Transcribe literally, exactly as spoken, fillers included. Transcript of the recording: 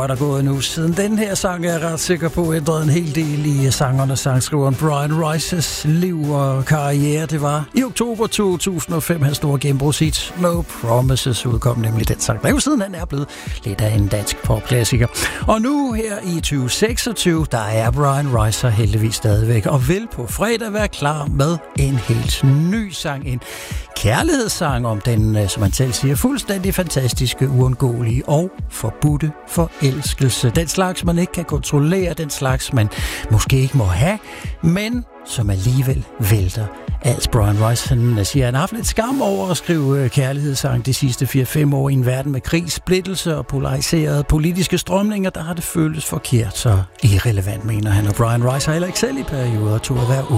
er der gået nu. Siden den her sang er jeg ret sikker på ændrede en hel del i sangeren og sangskriveren Brian Rices liv og karriere. Det var i oktober to tusind og fem, hans store gennembrudshit No Promises udkom nemlig den sang. Der er jo siden han er blevet lidt af en dansk popklassiker. Og nu her i tyve seksogtyve, der er Brian Rice heldigvis stadigvæk og vil på fredag være klar med en helt ny sang. En kærlighedssang om den, som man selv siger, fuldstændig fantastiske, uundgåelige og forbudte forelskelse. Den slags, man ikke kan kontrollere, den slags, man måske ikke må have, men som alligevel vælter alt. Brian Rice, han siger, han har haft lidt skam over at skrive kærlighedssang de sidste fire fem år i en verden med krig, splittelse og polariserede politiske strømninger. Der har det føltes forkert, så irrelevant, mener han. Og Brian Rice har heller ikke selv i perioder turde være